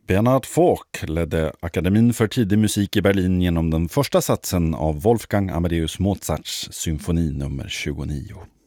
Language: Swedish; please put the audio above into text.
Bernhard Foch ledde Akademin för tidig musik i Berlin genom den första satsen av Wolfgang Amadeus Mozarts symfoni nummer 29.